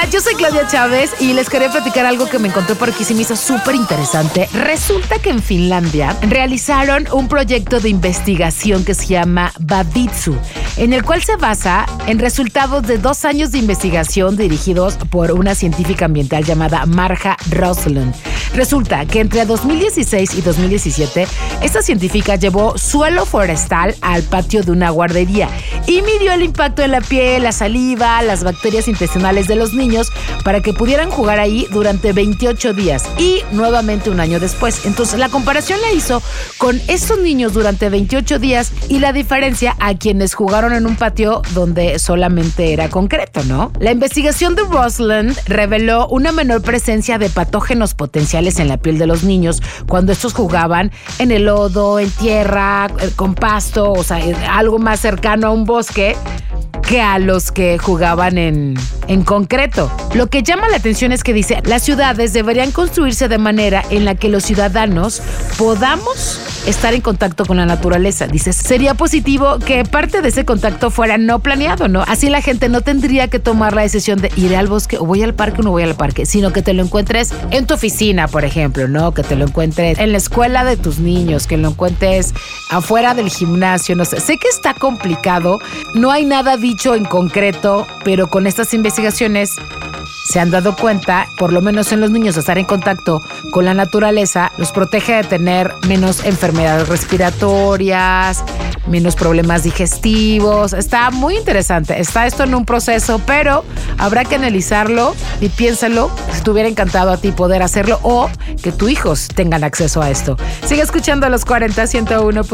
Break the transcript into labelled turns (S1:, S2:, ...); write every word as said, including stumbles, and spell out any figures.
S1: yo soy Claudia Chávez y les quería platicar algo que me encontré por aquí, se me hizo súper interesante. Resulta que en Finlandia realizaron un proyecto de investigación que se llama Babitsu, en el cual se basa en resultados de dos años de investigación dirigidos por una científica ambiental llamada Marja Roslund. Resulta que entre dos mil dieciséis y dos mil diecisiete, esta científica llevó suelo forestal al patio de una guardería y midió el impacto en la piel, la saliva, las bacterias intestinales de los niños para que pudieran jugar ahí durante veintiocho días y nuevamente un año después. Entonces la comparación la hizo con estos niños durante veintiocho días y la diferencia a quienes jugaron en un patio donde solamente era concreto, ¿no? La investigación de Roslund reveló una menor presencia de patógenos potenciales en la piel de los niños cuando estos jugaban en el lodo, en tierra, con pasto, o sea, algo más cercano a un bosque que a los que jugaban en, en concreto. Lo que llama la atención es que dice, las ciudades deberían construirse de manera en la que los ciudadanos podamos estar en contacto con la naturaleza. Dice, sería positivo que parte de ese contacto fuera no planeado, ¿no? Así la gente no tendría que tomar la decisión de ir al bosque o voy al parque o no voy al parque, sino que te lo encuentres en tu oficina, por ejemplo, ¿no? Que te lo encuentres en la escuela de tus niños, que lo encuentres afuera del gimnasio, no sé. Sé que está complicado, no hay nada dicho en concreto, pero con estas investigaciones se han dado cuenta, por lo menos en los niños, estar en contacto con la naturaleza los protege de tener menos enfermedades respiratorias, menos problemas digestivos. Está muy interesante. Está esto en un proceso, pero habrá que analizarlo y piénsalo si te hubiera encantado a ti poder hacerlo o que tus hijos tengan acceso a esto. Sigue escuchando a los cuarenta, ciento uno.